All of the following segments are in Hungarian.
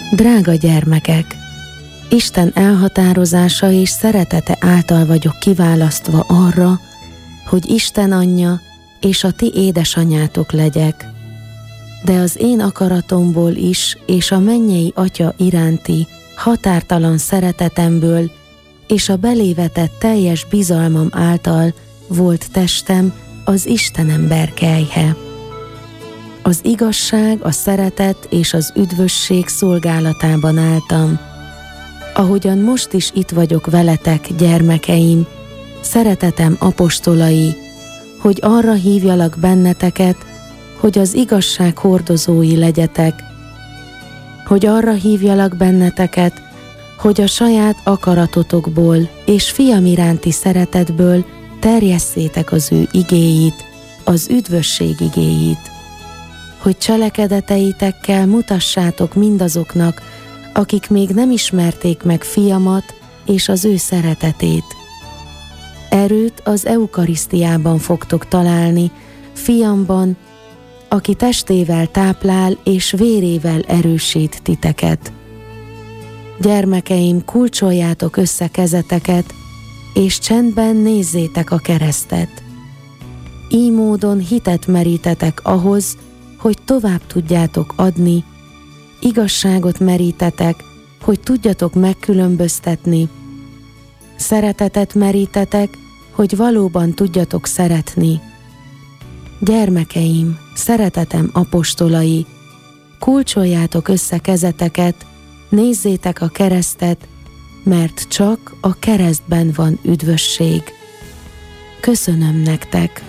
Drága gyermekek, Isten elhatározása és szeretete által vagyok kiválasztva arra, hogy Isten anyja és a ti édesanyátok legyek. De az én akaratomból is és a mennyei Atya iránti határtalan szeretetemből és a belévetett teljes bizalmam által volt testem az Istenember kelyhe. Az igazság, a szeretet és az üdvösség szolgálatában álltam. Ahogyan most is itt vagyok veletek, gyermekeim, szeretetem apostolai, hogy arra hívjalak benneteket, hogy az igazság hordozói legyetek, hogy arra hívjalak benneteket, hogy a saját akaratotokból és fiam iránti szeretetből terjesszétek az ő igéit, az üdvösség igéit, hogy cselekedeteitekkel mutassátok mindazoknak, akik még nem ismerték meg fiamat és az ő szeretetét. Erőt az eukarisztiában fogtok találni, fiamban, aki testével táplál és vérével erősít titeket. Gyermekeim, kulcsoljátok össze kezeteket, és csendben nézzétek a keresztet. Így módon hitet merítetek ahhoz, hogy tovább tudjátok adni, igazságot merítetek, hogy tudjatok megkülönböztetni, szeretetet merítetek, hogy valóban tudjatok szeretni. Gyermekeim, szeretetem apostolai, kulcsoljátok össze kezeteket, nézzétek a keresztet, mert csak a keresztben van üdvösség. Köszönöm nektek!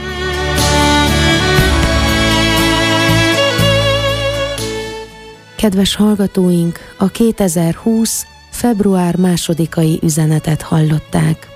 Kedves hallgatóink, a 2020. február 2-ai üzenetet hallották.